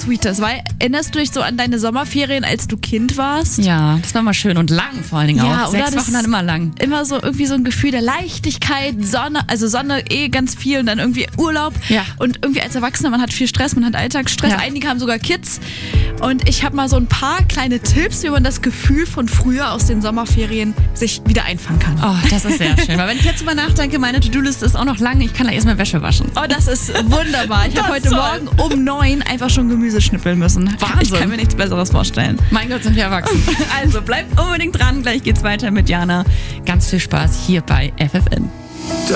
Sweetes, weil erinnerst du dich so an deine Sommerferien, als du Kind warst? Ja, das war mal schön und lang vor allen Dingen Ja, auch. oder? 6 Wochen dann immer lang. Immer so irgendwie so ein Gefühl der Leichtigkeit, Sonne, also Sonne ganz viel und dann irgendwie Urlaub. Ja. Und irgendwie als Erwachsener, man hat viel Stress, man hat Alltagsstress. Ja. Einige haben sogar Kids. Und ich habe mal so ein paar kleine Tipps, wie man das Gefühl von früher aus den Sommerferien sich wieder einfangen kann. Oh, das ist sehr schön. Weil wenn ich jetzt drüber nachdenke, meine To-Do-Liste ist auch noch lang. Ich kann da erstmal Wäsche waschen. Oh, das ist wunderbar. Ich habe heute Morgen um 9 einfach schon Gemüse schnippeln müssen. Wahnsinn. Ich kann mir nichts Besseres vorstellen. Mein Gott, sind wir erwachsen. Also bleibt unbedingt dran. Gleich geht's weiter mit Jana. Ganz viel Spaß hier bei FFN.